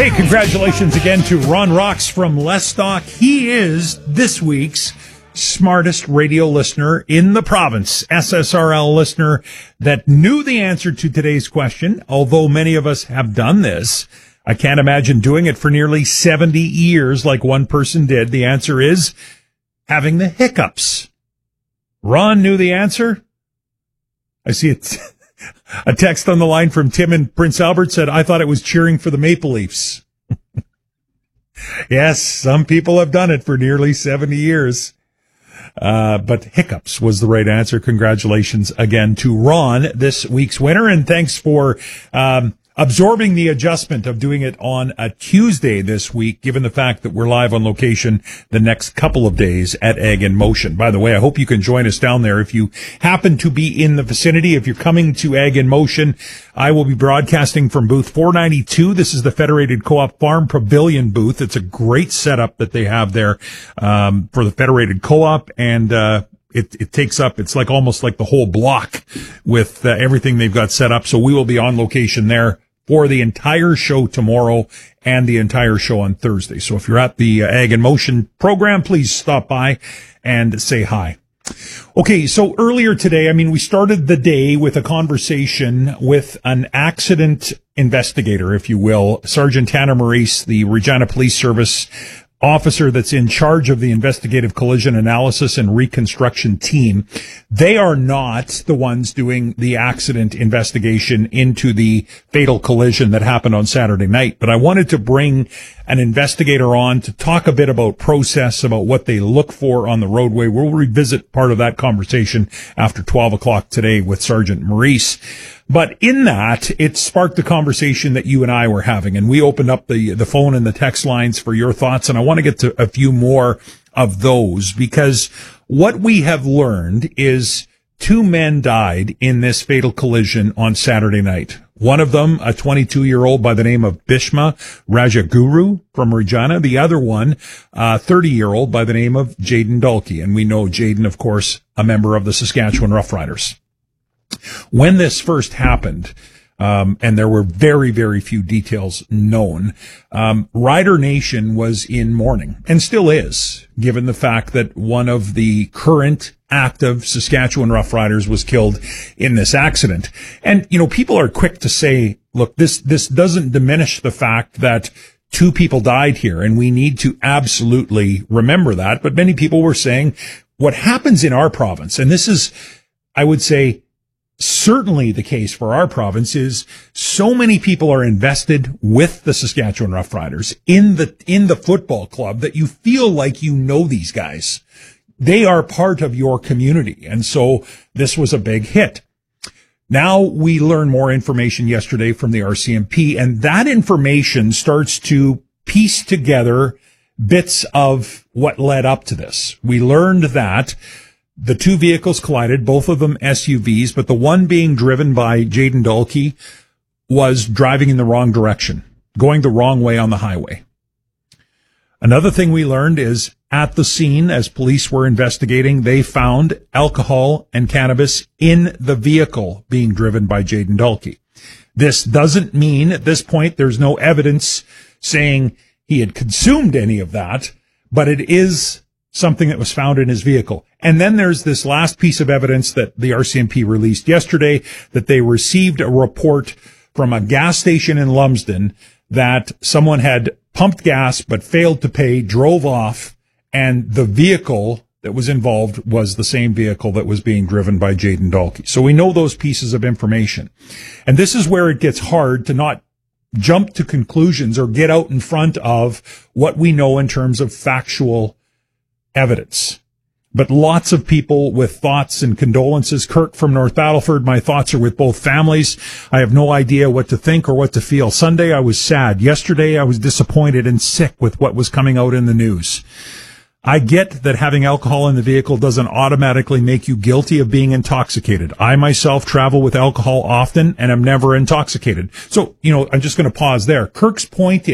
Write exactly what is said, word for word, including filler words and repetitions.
Hey, congratulations again to Ron Rocks from Lestock. He is this week's smartest radio listener in the province, S S R L listener that knew the answer to today's question. Although many of us have done this, I can't imagine doing it for nearly seventy years like one person did. The answer is having the hiccups. Ron knew the answer. I see it. A text on the line from Tim in Prince Albert said, I thought it was cheering for the Maple Leafs. Yes, some people have done it for nearly seventy years. Uh, but hiccups was the right answer. Congratulations again to Ron, this week's winner. And thanks for um, absorbing the adjustment of doing it on a Tuesday this week, given the fact that we're live on location the next couple of days at Ag in Motion. By the way, I hope you can join us down there if you happen to be in the vicinity. If you're coming to Ag in Motion, I will be broadcasting from booth four ninety-two. This is the Federated Co-op Farm Pavilion booth. It's a great setup that they have there um, for the Federated Co-op, and uh It, it takes up, it's like almost like the whole block with uh, everything they've got set up. So we will be on location there for the entire show tomorrow and the entire show on Thursday. So if you're at the uh, Ag in Motion program, please stop by and say hi. Okay, so earlier today, I mean, we started the day with a conversation with an accident investigator, if you will, Sergeant Tanner Maurice, the Regina Police Service officer that's in charge of the investigative collision analysis and reconstruction team. They are not the ones doing the accident investigation into the fatal collision that happened on Saturday night. But I wanted to bring an investigator on to talk a bit about process, about what they look for on the roadway. We'll revisit part of that conversation after twelve o'clock today with Sergeant Maurice. But in that, it sparked the conversation that you and I were having, and we opened up the, the phone and the text lines for your thoughts, and I want to get to a few more of those, because what we have learned is two men died in this fatal collision on Saturday night. One of them, a twenty-two-year-old by the name of Bhishma Rajaguru from Regina. The other one, a thirty-year-old by the name of Jaden Dalkey. And we know Jaden, of course, a member of the Saskatchewan Roughriders. When this first happened, um, and there were very, very few details known, um, Rider Nation was in mourning, and still is, given the fact that one of the current active Saskatchewan Roughriders was killed in this accident. And, you know, people are quick to say, look, this, this doesn't diminish the fact that two people died here, and we need to absolutely remember that. But many people were saying what happens in our province, and this is, I would say, certainly the case for our province, is so many people are invested with the Saskatchewan Roughriders in the, in the football club that you feel like you know these guys. They are part of your community. And so this was a big hit. Now we learn more information yesterday from the R C M P, and that information starts to piece together bits of what led up to this. We learned that the two vehicles collided, both of them S U Vs, but the one being driven by Jaden Dalkey was driving in the wrong direction, going the wrong way on the highway. Another thing we learned is at the scene, as police were investigating, they found alcohol and cannabis in the vehicle being driven by Jaden Dalkey. This doesn't mean at this point there's no evidence saying he had consumed any of that, but it is something that was found in his vehicle. And then there's this last piece of evidence that the R C M P released yesterday, that they received a report from a gas station in Lumsden that someone had pumped gas but failed to pay, drove off, and the vehicle that was involved was the same vehicle that was being driven by Jaden Dalkey. So we know those pieces of information. And this is where it gets hard to not jump to conclusions or get out in front of what we know in terms of factual evidence. But lots of people with thoughts and condolences. Kirk from North Battleford, my thoughts are with both families. I have no idea what to think or what to feel. Sunday, I was sad. Yesterday, I was disappointed and sick with what was coming out in the news. I get that having alcohol in the vehicle doesn't automatically make you guilty of being intoxicated. I myself travel with alcohol often and am never intoxicated. So, you know, I'm just going to pause there. Kirk's point